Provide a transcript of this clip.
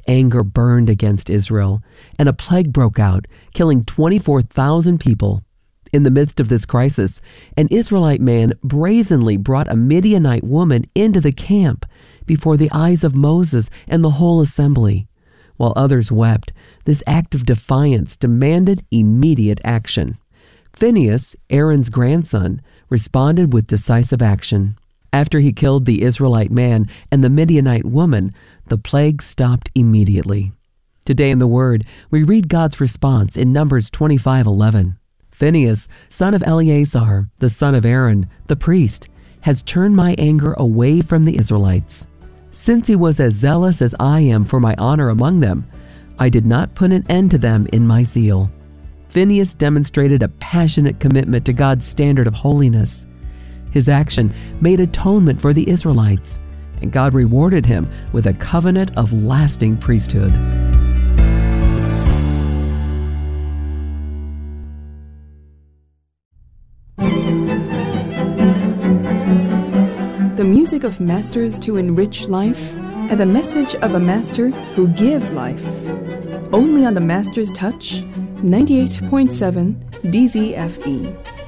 anger burned against Israel, and a plague broke out, killing 24,000 people. In the midst of this crisis, an Israelite man brazenly brought a Midianite woman into the camp before the eyes of Moses and the whole assembly. While others wept, this act of defiance demanded immediate action. Phinehas, Aaron's grandson, responded with decisive action. After he killed the Israelite man and the Midianite woman, the plague stopped immediately. Today in the Word, we read God's response in Numbers 25:11. Phinehas, son of Eleazar, the son of Aaron, the priest, has turned my anger away from the Israelites. Since he was as zealous as I am for my honor among them, I did not put an end to them in my zeal. Phinehas demonstrated a passionate commitment to God's standard of holiness. His action made atonement for the Israelites, and God rewarded him with a covenant of lasting priesthood. The music of masters to enrich life, and the message of a master who gives life. Only on the Master's Touch, 98.7 DZFE.